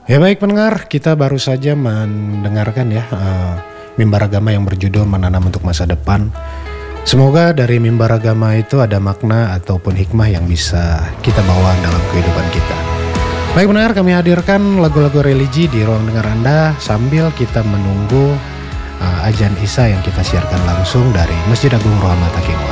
Ya baik pendengar, kita baru saja mendengarkan ya mimbar agama yang berjudul Menanam untuk Masa Depan. Semoga dari mimbar agama itu ada makna ataupun hikmah yang bisa kita bawa dalam kehidupan kita. Baik pendengar, kami hadirkan lagu-lagu religi di ruang dengar Anda sambil kita menunggu azan Isya yang kita siarkan langsung dari Masjid Agung Rahmat Hakim.